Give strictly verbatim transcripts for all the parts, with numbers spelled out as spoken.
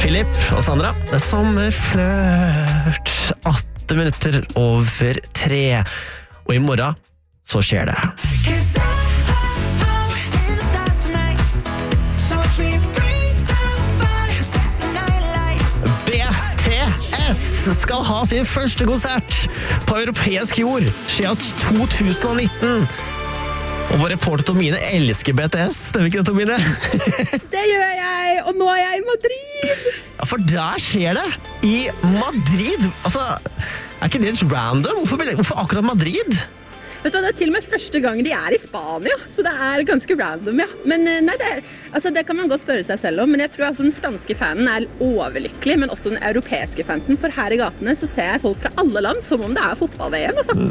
Philip og Sandra, det er sommerflørt. atten minutter over tre. Og i morgen så skjer det. B T S skal ha sin første konsert på europeisk jord siden to tusen og nitten. Og vår reporter Tomine elsker B T S, stemmer ikke det, Tomine? Det gjør jeg, og nå er jeg i Madrid. Ja, for der skjer det. I Madrid. Altså, er ikke det random? Hvorfor, hvorfor akkurat Madrid? Vet du hva, det er til og med første gang de er i Spania, så det er ganske random, ja. Men nei, det, altså, det kan man godt spørre seg selv om, men jeg tror at den spanske fanen er overlykkelig, men også den europeiske fansen, for her i gatene så ser jeg folk fra alle land som om det er fotball-V M, altså.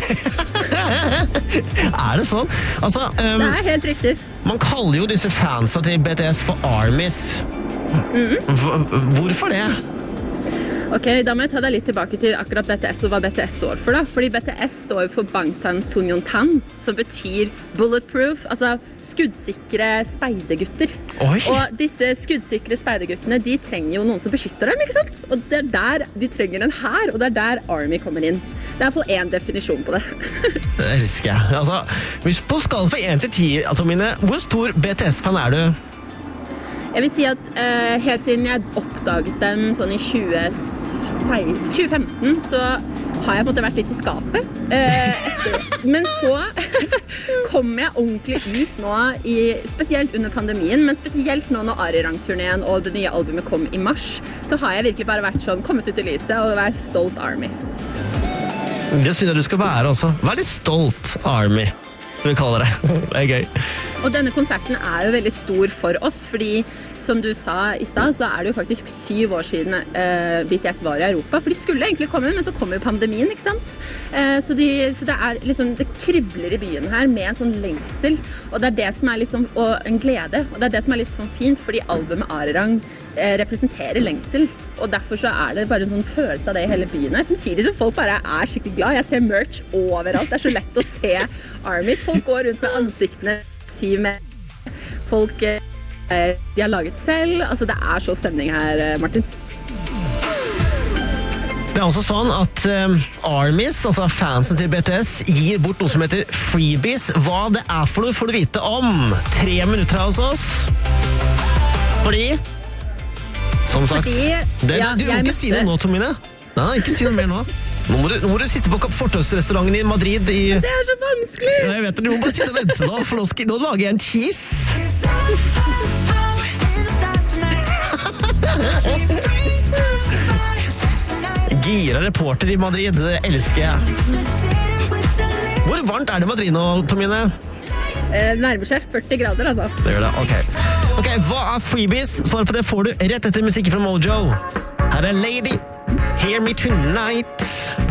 Er det sånn? Altså, um, det er helt riktig. Man kaller jo disse fansa til B T S for armies. Mm-hmm. Hvorfor det? Ok, da må jeg ta deg litt tilbake til akkurat B T S og hva B T S står for da. Fordi B T S står for Bangtan Sonyeontan, som betyr bulletproof, altså skuddsikre speidergutter. Oi. Og disse skuddsikre speiderguttene, de trenger jo noen som beskytter dem, ikke sant? Og det er der de trenger en hær, og det er der Army kommer inn. Det er i hvert fall en definisjon på det. Det elsker jeg. Altså, hvis på skala fra én til ti, Tomine, hvor stor B T S-fan er du? Jeg vil si at uh, helt siden jeg oppdaget dem sånn i tjue femten, så har jeg på en måte vært litt i skapet. Uh, etter. Men så kom jeg ordentlig ut nå, i, spesielt under pandemien, men spesielt nå når Arirang-turneen og det nye albumet kom i mars, så har jeg virkelig bare vært sånn, kommet ut i lyset og vært stolt Army. Det synes jeg du skal være også. Vær litt stolt Army, som vi kaller det. Det er gøy. Og denne konserten er jo veldig stor for oss, fordi som du sa i stad, så er det jo faktisk syv år siden uh, B T S var i Europa. For de skulle egentlig komme, men så kom jo pandemien, ikke sant? Uh, så, de, så det er liksom, det kribler i byen her med en sånn lengsel, og det er det som er liksom, og en glede, og det er det som er litt sånn fint, fordi albumet Arirang uh, representerer lengsel, og derfor så er det bare en sånn følelse av det i hele byen her, samtidig som folk bare er skikkelig glad. Jeg ser merch overalt, det er så lett å se Armies. Folk går rundt med ansiktene med folk eh, de har laget selv. Altså, det er så stemning her, Martin. Det er også sånn at um, Armies, altså fansen til B T S, gir bort noe som heter freebies. Hva det er for noe får du vite om tre minutter hos oss. Fordi, som sagt, Fordi, det, ja, du må ikke si noe nå, Tomine. Nei, ikke si noe mer nå. Nå må, du, nå må du sitte på fortausrestauranten i Madrid i... Det er så vanskelig! Ja, jeg vet det, du må bare sitte og vente da, for nå, skal, nå lager jeg en tease. Gira reporter i Madrid, det elsker jeg. Hvor varmt er det i Madrid nå, Tomine? Eh, nærmer seg førti grader, altså. Det gjør det, ok. Ok, hva er freebies? Svar på det får du rett etter musikk fra Mojo. Her er Lady, Hear Me Tonight.